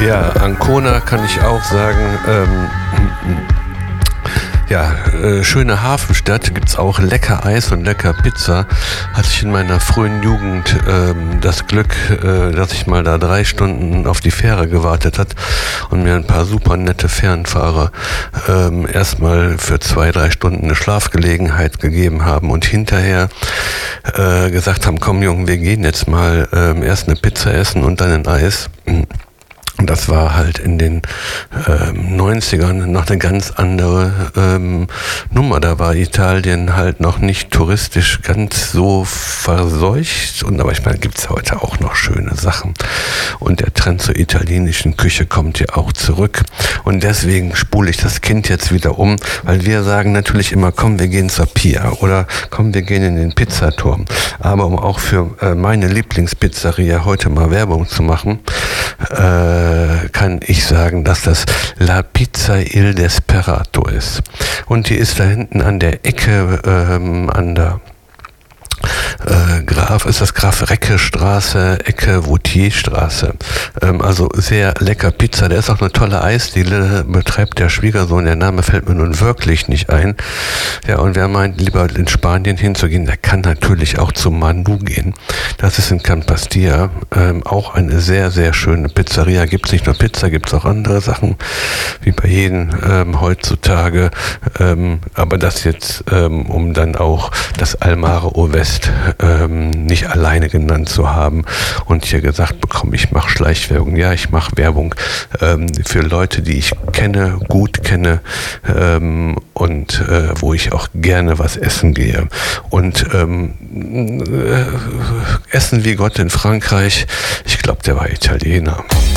Ja, Ancona kann ich auch sagen, schöne Hafenstadt, gibt's auch lecker Eis und lecker Pizza. Hatte ich in meiner frühen Jugend das Glück, dass ich mal da 3 Stunden auf die Fähre gewartet hat und mir ein paar super nette Fährenfahrer erstmal für 2-3 Stunden eine Schlafgelegenheit gegeben haben und hinterher gesagt haben, komm Junge, wir gehen jetzt mal erst eine Pizza essen und dann ein Eis. Und das war halt in den 90ern noch eine ganz andere Nummer. Da war Italien halt noch nicht touristisch ganz so verseucht. Aber ich meine, gibt's heute auch noch schöne Sachen. Und der Trend zur italienischen Küche kommt ja auch zurück. Und deswegen spule ich das Kind jetzt wieder um, weil wir sagen natürlich immer, komm, wir gehen zur Pia oder komm, wir gehen in den Pizzaturm. Aber um auch für meine Lieblingspizzeria heute mal Werbung zu machen, kann ich sagen, dass das La Pizza Il Desperato ist. Und die ist da hinten an der Ecke, an der Graf-Recke-Straße, Ecke Vauthier-Straße. Also sehr lecker Pizza. Da ist auch eine tolle Eisdiele, betreibt der Schwiegersohn. Der Name fällt mir nun wirklich nicht ein. Ja, und wer meint, lieber in Spanien hinzugehen, der kann natürlich auch zum Manu gehen. Das ist in Can Pastia. Auch eine sehr, sehr schöne Pizzeria. Gibt's nicht nur Pizza, gibt's auch andere Sachen, wie bei jedem heutzutage. Aber das jetzt, um dann auch das Almare Ovest nicht alleine genannt zu haben und hier gesagt bekommen, ich mache Schleichwerbung. Ja, ich mache Werbung für Leute, die ich kenne, gut kenne und wo ich auch gerne was essen gehe. Und Essen wie Gott in Frankreich, ich glaube, der war Italiener.